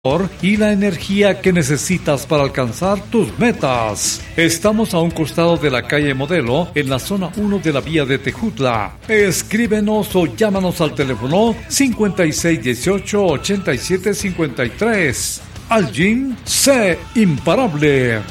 y la energía que necesitas para alcanzar tus metas. Estamos a un costado de la calle Modelo, en la zona 1 de la vía de Tejutla. Escríbenos o llámanos al teléfono 5618-8753. Al gym, sé imparable.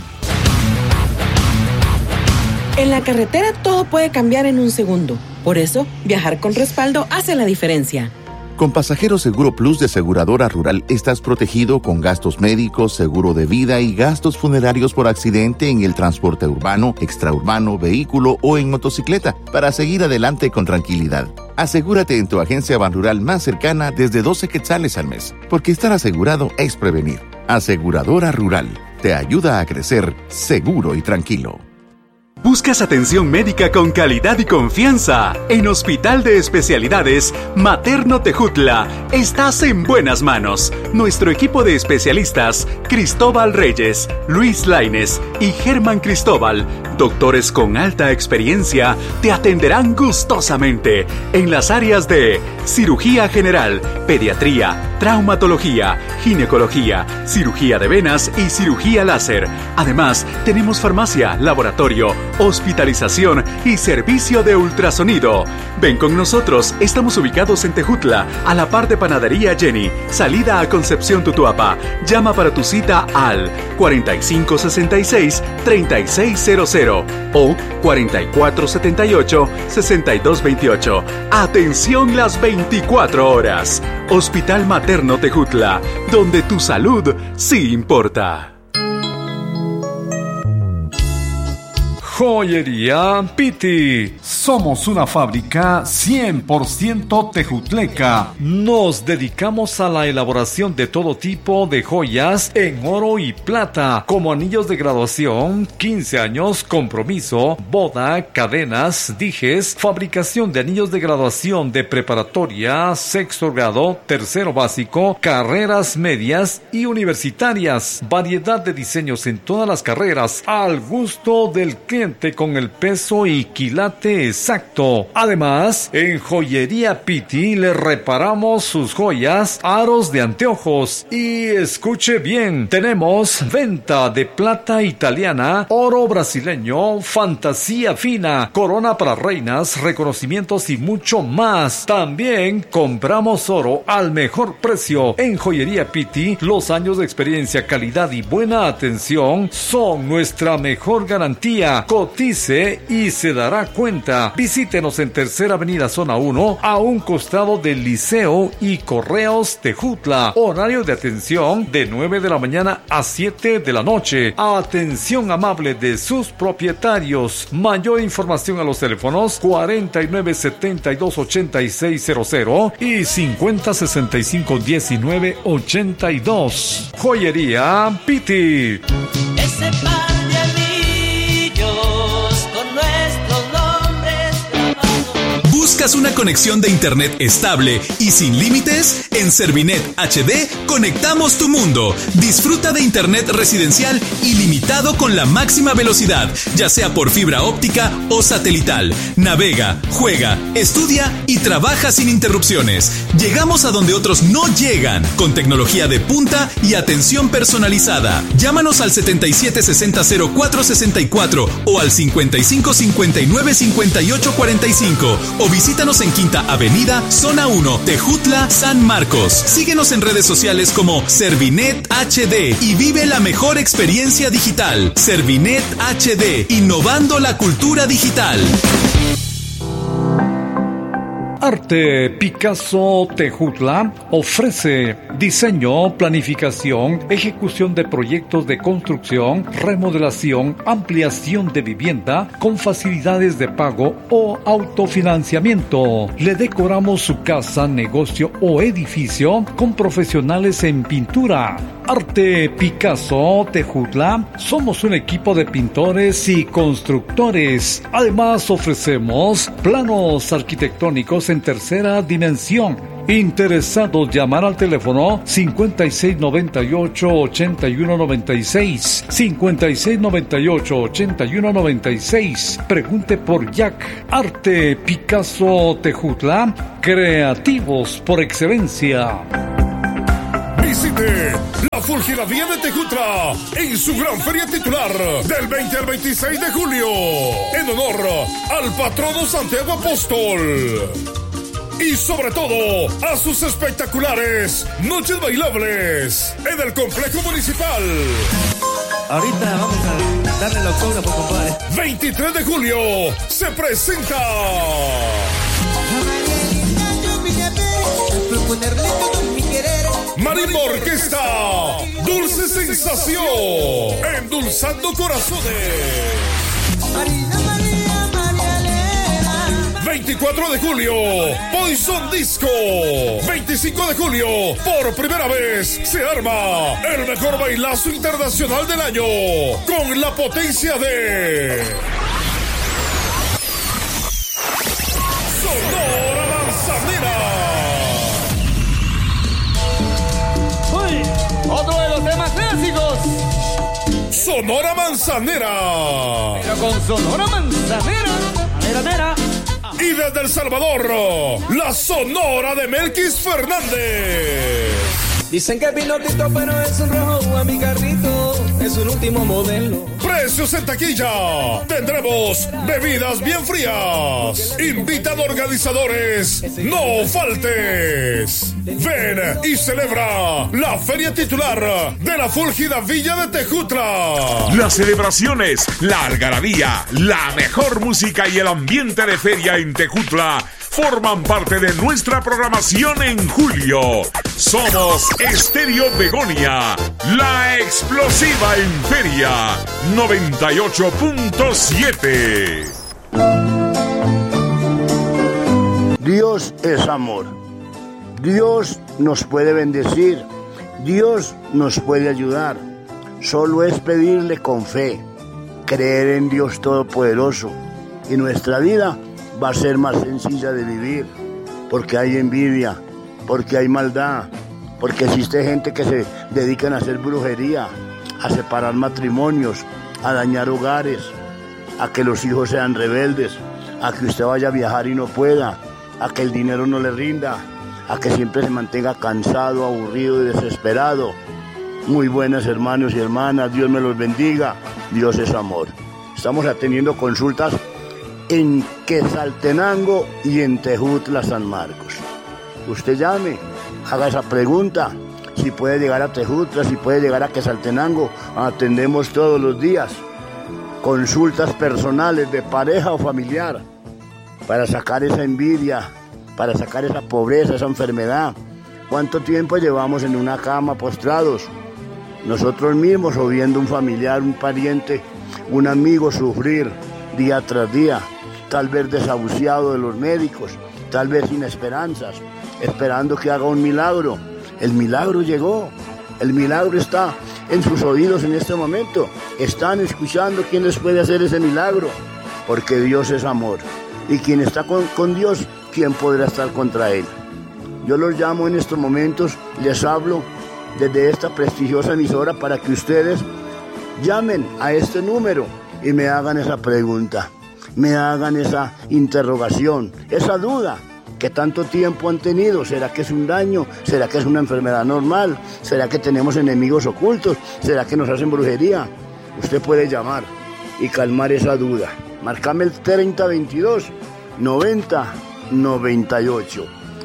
En la carretera todo puede cambiar en un segundo. Por eso, viajar con respaldo hace la diferencia. Con Pasajero Seguro Plus de Aseguradora Rural estás protegido con gastos médicos, seguro de vida y gastos funerarios por accidente en el transporte urbano, extraurbano, vehículo o en motocicleta para seguir adelante con tranquilidad. Asegúrate en tu agencia Banrural más cercana desde 12 quetzales al mes, porque estar asegurado es prevenir. Aseguradora Rural te ayuda a crecer seguro y tranquilo. ¿Buscas atención médica con calidad y confianza? En Hospital de Especialidades Materno Tejutla estás en buenas manos. Nuestro equipo de especialistas, Cristóbal Reyes, Luis Lainez y Germán Cristóbal, doctores con alta experiencia, te atenderán gustosamente en las áreas de cirugía general, pediatría, traumatología, ginecología, cirugía de venas y cirugía láser. Además, tenemos farmacia, laboratorio, hospitalización y servicio de ultrasonido. Ven con nosotros, estamos ubicados en Tejutla, a la par de Panadería Jenny, salida a Concepción Tutuapa. Llama para tu cita al 4566-3600 o 4478-6228. Atención las 24 horas. Hospital Materno Tejutla, donde tu salud sí importa. Joyería Piti. Somos una fábrica 100% tejutleca. Nos dedicamos a la elaboración de todo tipo de joyas en oro y plata, como anillos de graduación, 15 años, compromiso, boda, cadenas, dijes, fabricación de anillos de graduación de preparatoria, sexto grado, tercero básico, carreras medias y universitarias. Variedad de diseños en todas las carreras, al gusto del cliente, con el peso y quilate exacto. Además, en Joyería Piti le reparamos sus joyas, aros de anteojos. Y escuche bien, tenemos venta de plata italiana, oro brasileño, fantasía fina, corona para reinas, reconocimientos y mucho más. También compramos oro al mejor precio. En Joyería Piti, los años de experiencia, calidad y buena atención son nuestra mejor garantía. Cotice y se dará cuenta. Visítenos en Tercera Avenida Zona 1, a un costado del Liceo y Correos Tejutla. Horario de atención de 9 de la mañana a 7 de la noche. Atención amable de sus propietarios. Mayor información a los teléfonos 4972-8600 y 5065-1982. Joyería Piti. Ese par de anillos con nuestros nombres grabados. ¿Buscas una conexión de internet estable y sin límites? En Servinet HD conectamos tu mundo. Disfruta de internet residencial ilimitado con la máxima velocidad, ya sea por fibra óptica o satelital. Navega, juega, estudia y trabaja sin interrupciones. Llegamos a donde otros no llegan, con tecnología de punta y atención personalizada. Llámanos al 7760-0464 o al 5559-5845 o visítanos en Quinta Avenida, Zona 1, Tejutla, San Marcos. Síguenos en redes sociales como Servinet HD y vive la mejor experiencia digital. Servinet HD, innovando la cultura digital. Arte Picasso Tejutla ofrece diseño, planificación, ejecución de proyectos de construcción, remodelación, ampliación de vivienda con facilidades de pago o autofinanciamiento. Le decoramos su casa, negocio o edificio con profesionales en pintura. Arte Picasso Tejutla, somos un equipo de pintores y constructores. Además ofrecemos planos arquitectónicos en tercera dimensión. Interesados, llamar al teléfono 5698-8196, 5698-8196. Pregunte por Jack. Arte Picasso Tejutla, creativos por excelencia. Visita presente la Fúlgida Villa de Tejutla en su gran feria titular del 20 al 26 de julio en honor al patrono Santiago Apóstol. Y sobre todo, a sus espectaculares noches bailables en el complejo municipal. Ahorita vamos a darle el autógrafo, compadre. 23 de julio se presenta Marimba Orquesta, Dulce Sensación, endulzando corazones. 24 de julio, Poison Disco. 25 de julio, por primera vez, se arma el mejor bailazo internacional del año con la potencia de Sonora Manzanera. ¡Uy! Otro de los temas clásicos. Sonora Manzanera. Pero con Sonora Manzanera. Mera. Y desde El Salvador, la Sonora de Melquis Fernández. Dicen que es pinotito, pero es un rojo a mi carrito. Es un último modelo. Precios en taquilla. Tendremos bebidas bien frías. Invitan organizadores. No faltes. Ven y celebra la feria titular de la Fúlgida Villa de Tejutla. Las celebraciones, la algarabía, la mejor música y el ambiente de feria en Tejutla forman parte de nuestra programación en julio. Somos Estéreo Begonia, la explosiva en feria 98.7. Dios es amor. Dios nos puede bendecir. Dios nos puede ayudar. Solo es pedirle con fe, creer en Dios Todopoderoso. Y nuestra vida va a ser más sencilla de vivir, porque hay envidia, porque hay maldad, porque existe gente que se dedican a hacer brujería, a separar matrimonios, a dañar hogares, a que los hijos sean rebeldes, a que usted vaya a viajar y no pueda, a que el dinero no le rinda, a que siempre se mantenga cansado, aburrido y desesperado. Muy buenas, hermanos y hermanas, Dios me los bendiga. Dios es amor. Estamos atendiendo consultas en Quetzaltenango y en Tejutla, San Marcos. Usted llame, haga esa pregunta, si puede llegar a Tejutla, si puede llegar a Quetzaltenango. Atendemos todos los días consultas personales de pareja o familiar para sacar esa envidia, para sacar esa pobreza, esa enfermedad. ¿Cuánto tiempo llevamos en una cama postrados? Nosotros mismos o viendo un familiar, un pariente, un amigo sufrir día tras día, tal vez desahuciado de los médicos, tal vez sin esperanzas, esperando que haga un milagro. El milagro llegó, el milagro está en sus oídos en este momento. Están escuchando quién les puede hacer ese milagro, porque Dios es amor. Y quien está con Dios, ¿quién podrá estar contra Él? Yo los llamo en estos momentos, les hablo desde esta prestigiosa emisora para que ustedes llamen a este número y me hagan esa pregunta, me hagan esa interrogación, esa duda que tanto tiempo han tenido. ¿Será que es un daño? ¿Será que es una enfermedad normal? ¿Será que tenemos enemigos ocultos? ¿Será que nos hacen brujería? Usted puede llamar y calmar esa duda. Marcame el 3022 90 98.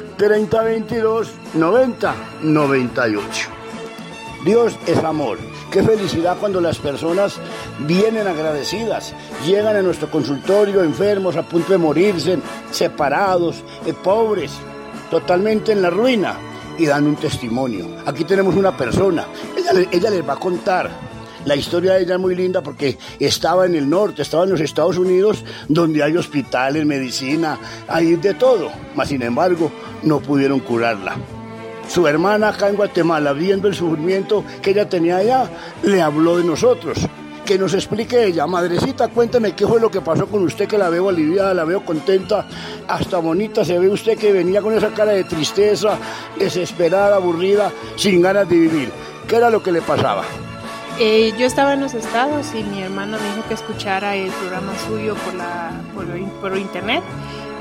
3022 90 98. Dios es amor. Qué felicidad cuando las personas vienen agradecidas, llegan a nuestro consultorio enfermos, a punto de morirse, separados, pobres, totalmente en la ruina, y dan un testimonio. Aquí tenemos una persona, ella les va a contar. La historia de ella es muy linda porque estaba en el norte, estaba en los Estados Unidos, donde hay hospitales, medicina, hay de todo, mas sin embargo no pudieron curarla. Su hermana acá en Guatemala, viendo el sufrimiento que ella tenía allá, le habló de nosotros. Que nos explique ella. Madrecita, cuénteme qué fue lo que pasó con usted, que la veo aliviada, la veo contenta, hasta bonita se ve usted, que venía con esa cara de tristeza, desesperada, aburrida, sin ganas de vivir. ¿Qué era lo que le pasaba? Yo estaba en los Estados y mi hermana me dijo que escuchara el programa suyo por internet.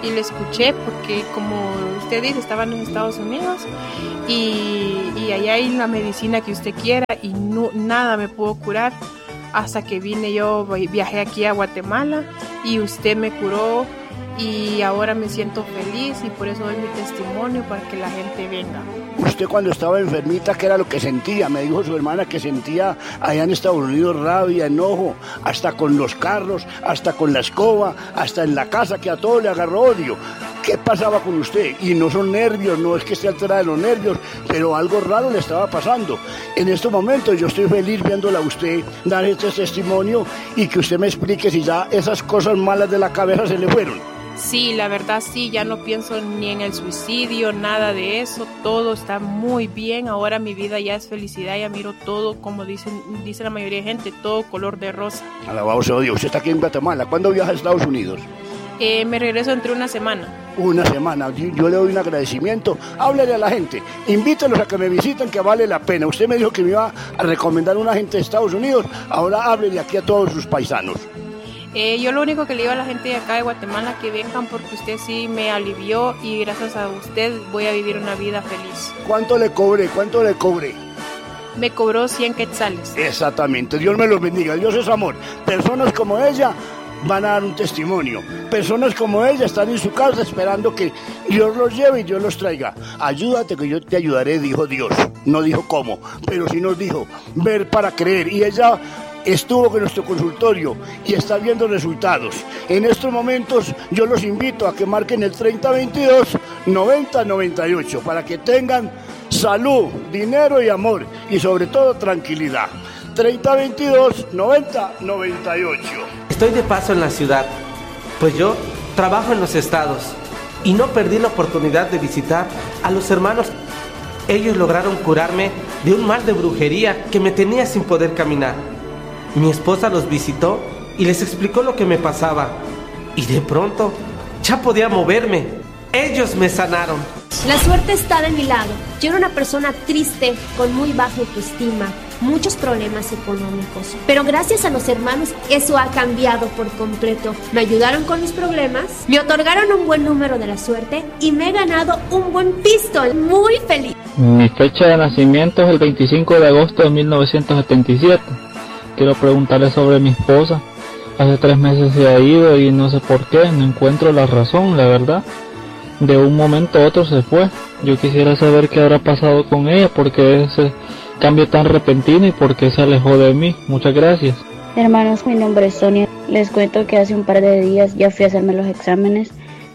y le escuché porque, como usted dice, estaba en los Estados Unidos y allá hay la medicina que usted quiera y no, nada me pudo curar hasta que vine yo, viajé aquí a Guatemala y usted me curó y ahora me siento feliz y por eso doy mi testimonio para que la gente venga. Usted cuando estaba enfermita, ¿qué era lo que sentía? Me dijo su hermana que sentía allá en Estados Unidos rabia, enojo, hasta con los carros, hasta con la escoba, hasta en la casa, que a todo le agarró odio. ¿Qué pasaba con usted? Y no son nervios, no es que esté alterada de los nervios, pero algo raro le estaba pasando. En estos momentos yo estoy feliz viéndola a usted dar este testimonio y que usted me explique si ya esas cosas malas de la cabeza se le fueron. Sí, la verdad sí, ya no pienso ni en el suicidio, nada de eso, todo está muy bien, ahora mi vida ya es felicidad, ya miro todo, como dice la mayoría de gente, todo color de rosa. Alabado sea Dios, usted está aquí en Guatemala, ¿cuándo viaja a Estados Unidos? Me regreso entre una semana. Una semana, yo le doy un agradecimiento, háblele a la gente, invítelos a que me visiten, que vale la pena. Usted me dijo que me iba a recomendar a una gente de Estados Unidos, ahora háblele aquí a todos sus paisanos. Yo lo único que le digo a la gente de acá de Guatemala que vengan porque usted sí me alivió y gracias a usted voy a vivir una vida feliz. ¿Cuánto le cobré? ¿Cuánto le cobré? Me cobró 100 quetzales. Exactamente, Dios me los bendiga, Dios es amor. Personas como ella van a dar un testimonio. Personas como ella están en su casa esperando que Dios los lleve y Dios los traiga. Ayúdate que yo te ayudaré, dijo Dios. No dijo cómo, pero sí nos dijo ver para creer. Y ella estuvo con nuestro consultorio y está viendo resultados. En estos momentos yo los invito a que marquen el 3022-9098 para que tengan salud, dinero y amor y sobre todo tranquilidad. 3022-9098. Estoy de paso en la ciudad, pues yo trabajo en los estados y no perdí la oportunidad de visitar a los hermanos. Ellos lograron curarme de un mal de brujería que me tenía sin poder caminar. Mi esposa los visitó y les explicó lo que me pasaba. Y de pronto, ya podía moverme. Ellos me sanaron. La suerte está de mi lado. Yo era una persona triste, con muy baja autoestima, muchos problemas económicos. Pero gracias a los hermanos, eso ha cambiado por completo. Me ayudaron con mis problemas, me otorgaron un buen número de la suerte y me he ganado un buen pistol. Muy feliz. Mi fecha de nacimiento es el 25 de agosto de 1977. Quiero preguntarle sobre mi esposa. Hace 3 meses se ha ido y no sé por qué, no encuentro la razón, la verdad. De un momento a otro se fue. Yo quisiera saber qué habrá pasado con ella, porque ese cambio tan repentino y por qué se alejó de mí. Muchas gracias. Hermanos, mi nombre es Sonia. Les cuento que hace un par de días ya fui a hacerme los exámenes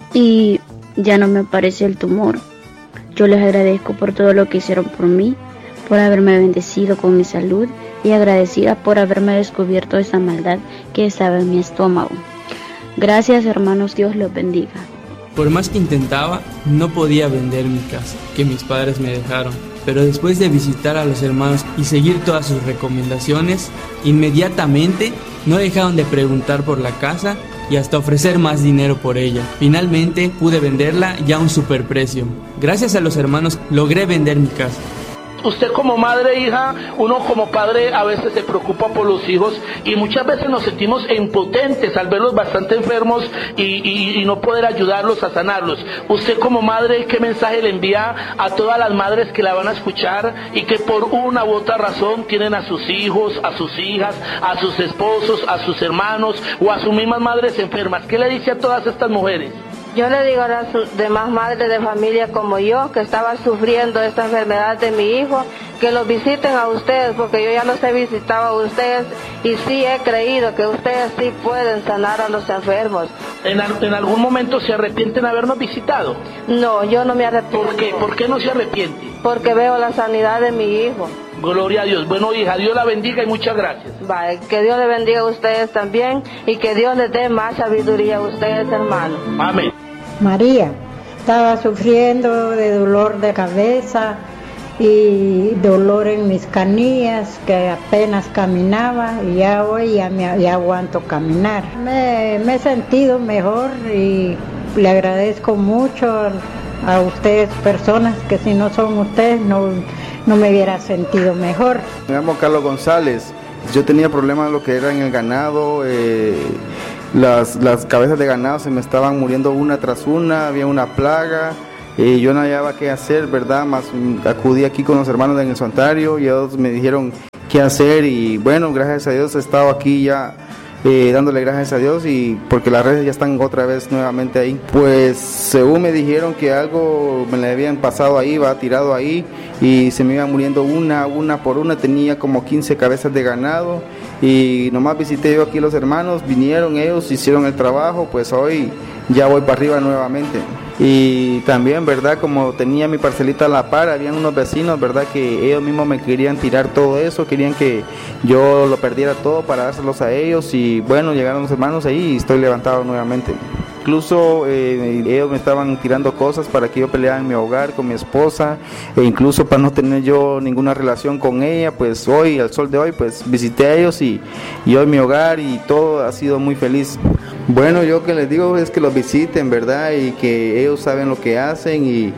y ya no me aparece el tumor. Yo les agradezco por todo lo que hicieron por mí, por haberme bendecido con mi salud y agradecida por haberme descubierto esa maldad que estaba en mi estómago. Gracias, hermanos, Dios los bendiga. Por más que intentaba, no podía vender mi casa, que mis padres me dejaron. Pero después de visitar a los hermanos y seguir todas sus recomendaciones, inmediatamente no dejaron de preguntar por la casa y hasta ofrecer más dinero por ella. Finalmente pude venderla ya a un superprecio. Gracias a los hermanos logré vender mi casa. Usted como madre, hija, uno como padre a veces se preocupa por los hijos y muchas veces nos sentimos impotentes al verlos bastante enfermos y no poder ayudarlos a sanarlos. Usted como madre, ¿qué mensaje le envía a todas las madres que la van a escuchar y que por una u otra razón tienen a sus hijos, a sus hijas, a sus esposos, a sus hermanos o a sus mismas madres enfermas? ¿Qué le dice a todas estas mujeres? Yo le digo a las demás madres de familia como yo, que estaban sufriendo esta enfermedad de mi hijo, que los visiten a ustedes, porque yo ya los he visitado a ustedes y sí he creído que ustedes sí pueden sanar a los enfermos. ¿En algún momento se arrepienten de habernos visitado? No, yo no me arrepiento. ¿Por qué? ¿Por qué no se arrepiente? Porque veo la sanidad de mi hijo. Gloria a Dios. Bueno, hija, Dios la bendiga y muchas gracias. Vale, que Dios le bendiga a ustedes también y que Dios les dé más sabiduría a ustedes, hermanos. Amén. María, estaba sufriendo de dolor de cabeza y dolor en mis canillas, que apenas caminaba, y ya hoy ya aguanto caminar. Me he sentido mejor y le agradezco mucho a ustedes, personas que si no son ustedes no me hubiera sentido mejor. Me llamo Carlos González. Yo tenía problemas lo que era en el ganado, las cabezas de ganado se me estaban muriendo una tras una, había una plaga. Yo no hallaba qué hacer, ¿verdad? Más acudí aquí con los hermanos en el santuario y ellos me dijeron qué hacer y bueno, gracias a Dios he estado aquí ya dándole gracias a Dios y porque las redes ya están otra vez nuevamente ahí. Pues según me dijeron que algo me le habían pasado ahí, tirado ahí y se me iban muriendo una por una, tenía como 15 cabezas de ganado y nomás visité yo aquí a los hermanos, vinieron ellos, hicieron el trabajo, pues hoy ya voy para arriba nuevamente. Y también, ¿verdad? Como tenía mi parcelita a la par, habían unos vecinos, ¿verdad? Que ellos mismos me querían tirar todo eso, querían que yo lo perdiera todo para dárselos a ellos y bueno, llegaron los hermanos ahí y estoy levantado nuevamente. Incluso ellos me estaban tirando cosas para que yo peleara en mi hogar con mi esposa e incluso para no tener yo ninguna relación con ella, pues hoy, al sol de hoy, pues visité a ellos y hoy mi hogar y todo ha sido muy feliz. Bueno, yo que les digo es que los visiten, ¿verdad? Y que ellos saben lo que hacen y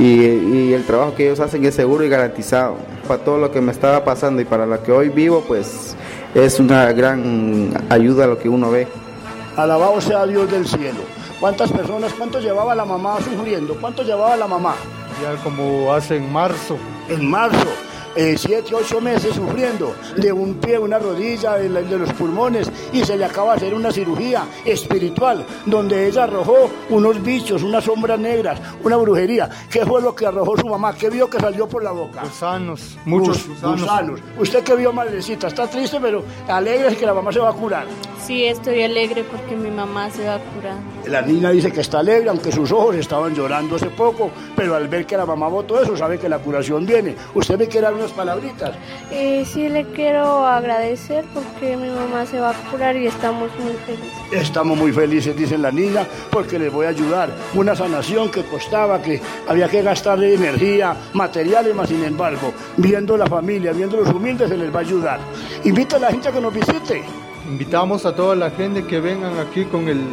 el trabajo que ellos hacen es seguro y garantizado. Para todo lo que me estaba pasando y para lo que hoy vivo, pues es una gran ayuda a lo que uno ve. Alabado sea Dios del cielo. ¿Cuántas personas, cuánto llevaba la mamá sufriendo? ¿Cuánto llevaba la mamá? Ya como hace en marzo. En marzo. 7, 8 meses sufriendo de un pie, una rodilla, de los pulmones y se le acaba de hacer una cirugía espiritual donde ella arrojó unos bichos, unas sombras negras, una brujería. ¿Qué fue lo que arrojó su mamá? ¿Qué vio que salió por la boca? Gusanos, muchos gusanos. ¿Usted qué vio, madrecita? Está triste pero alegre de que la mamá se va a curar. Sí, estoy alegre porque mi mamá se va a curar. La niña dice que está alegre, aunque sus ojos estaban llorando hace poco, pero al ver que la mamá votó eso, sabe que la curación viene. ¿Usted me quiere dar unas palabritas? Sí, le quiero agradecer porque mi mamá se va a curar y estamos muy felices. Estamos muy felices, dice la niña, porque les voy a ayudar. Una sanación que costaba, que había que gastar energía, materiales, más sin embargo, viendo la familia, viendo los humildes, se les va a ayudar. Invita a la gente a que nos visite. Invitamos a toda la gente que vengan aquí con el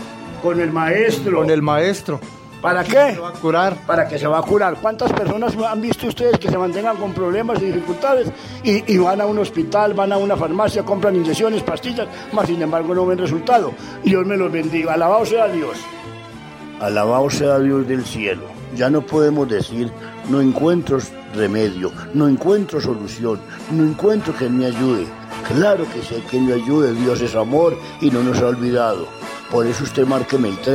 maestro. Con el maestro. ¿Para qué? Se va a curar. Para que se va a curar. ¿Cuántas personas han visto ustedes que se mantengan con problemas y dificultades y van a un hospital, van a una farmacia, compran inyecciones, pastillas, más sin embargo no ven resultado? Dios me los bendiga. Alabado sea Dios. Alabado sea Dios del cielo. Ya no podemos decir, no encuentro remedio, no encuentro solución, no encuentro quien me ayude. Claro que sí hay quien me ayude, Dios es amor y no nos ha olvidado. Por eso usted márqueme el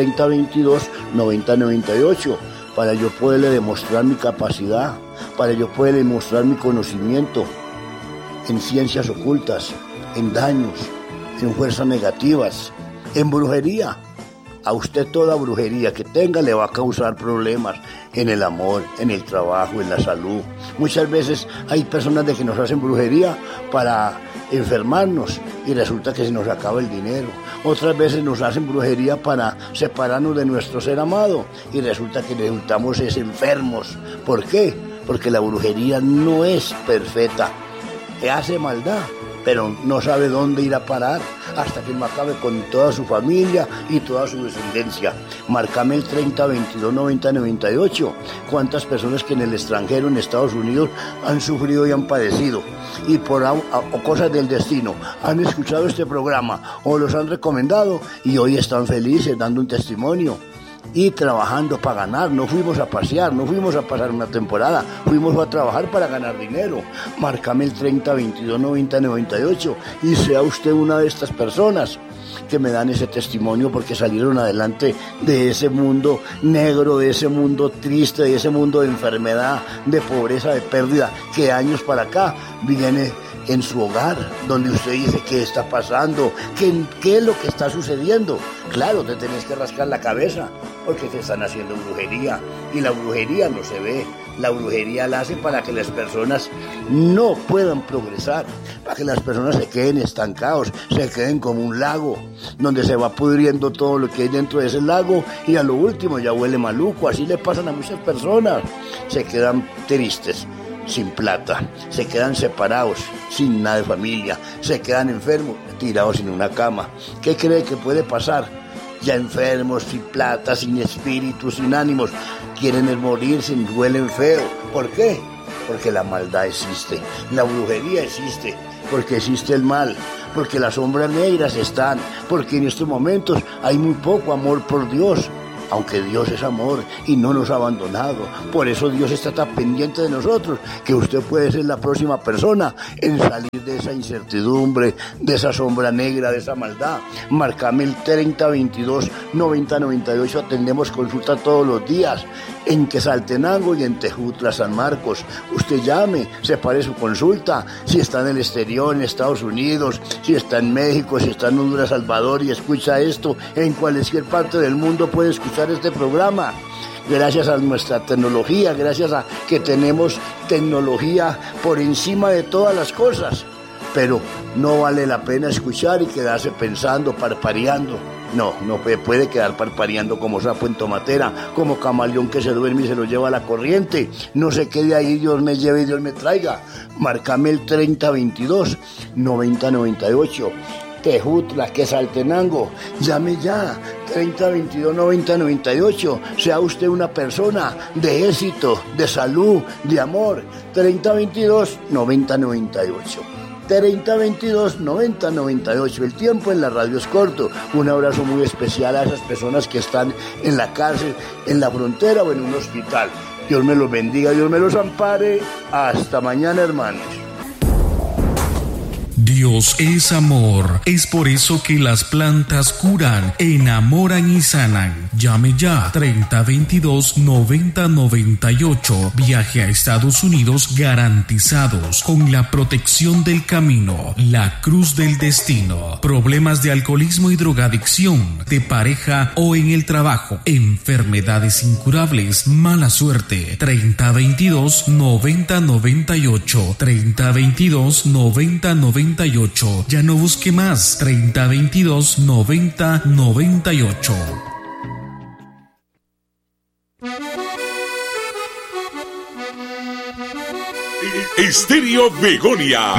3022-9098 para yo poderle demostrar mi capacidad, para yo poderle demostrar mi conocimiento en ciencias ocultas, en daños, en fuerzas negativas, en brujería. A usted toda brujería que tenga le va a causar problemas en el amor, en el trabajo, en la salud. Muchas veces hay personas de que nos hacen brujería para enfermarnos y resulta que se nos acaba el dinero. Otras veces nos hacen brujería para separarnos de nuestro ser amado y resulta que resultamos enfermos. ¿Por qué? Porque la brujería no es perfecta. Hace maldad, pero no sabe dónde ir a parar hasta que no acabe con toda su familia y toda su descendencia. Márcame el 3022-9098. ¿Cuántas personas que en el extranjero, en Estados Unidos, han sufrido y han padecido? Y por cosas del destino han escuchado este programa o los han recomendado y hoy están felices dando un testimonio y trabajando para ganar. No fuimos a pasear, no fuimos a pasar una temporada, fuimos a trabajar para ganar dinero. Márcame el 3022-9098 y sea usted una de estas personas que me dan ese testimonio porque salieron adelante de ese mundo negro, de ese mundo triste, de ese mundo de enfermedad, de pobreza, de pérdida, que años para acá viene en su hogar, donde usted dice qué está pasando, qué es lo que está sucediendo. Claro, te tenés que rascar la cabeza porque te están haciendo brujería y la brujería no se ve. La brujería la hace para que las personas no puedan progresar, para que las personas se queden estancados, se queden como un lago, donde se va pudriendo todo lo que hay dentro de ese lago y a lo último ya huele maluco. Así le pasan a muchas personas, se quedan tristes, sin plata, se quedan separados, sin nada de familia, se quedan enfermos, tirados en una cama. ¿Qué cree que puede pasar? Ya enfermos, sin plata, sin espíritu, sin ánimos, quieren morirse, huelen feo. ¿Por qué? Porque la maldad existe, la brujería existe, porque existe el mal. porque las sombras negras están, porque en estos momentos hay muy poco amor por Dios. Aunque Dios es amor y no nos ha abandonado. Por eso Dios está tan pendiente de nosotros, que usted puede ser la próxima persona en salir de esa incertidumbre, de esa sombra negra, de esa maldad. Marcame el 3022-9098, atendemos consulta todos los días en Quetzaltenango y en Tejutla, San Marcos. Usted llame, separe su consulta, si está en el exterior, en Estados Unidos, si está en México, si está en Honduras, Salvador y escucha esto, en cualquier parte del mundo puede escuchar este programa. Gracias a nuestra tecnología, gracias a que tenemos tecnología por encima de todas las cosas. Pero no vale la pena escuchar y quedarse pensando, parpadeando. No puede quedar parpadeando como sapo en tomatera, como camaleón que se duerme y se lo lleva a la corriente. No se quede ahí, Dios me lleve y Dios me traiga. Márcame el 3022-9098. Tejutla, Quetzaltenango, llame ya, 3022-9098, sea usted una persona de éxito, de salud, de amor, 3022-9098. 3022-9098. El tiempo en la radio es corto. Un abrazo muy especial a esas personas que están en la cárcel, en la frontera o en un hospital. Dios me los bendiga, Dios me los ampare. Hasta mañana, hermanos. Dios es amor. Es por eso que las plantas curan, enamoran y sanan. Llame ya 3022-9098. Viaje a Estados Unidos garantizados con la protección del camino, la cruz del destino. Problemas de alcoholismo y drogadicción, de pareja o en el trabajo. Enfermedades incurables, mala suerte. 3022-9098. 3022-9098. Ya no busque más. 3022-9098. Estéreo Begonia,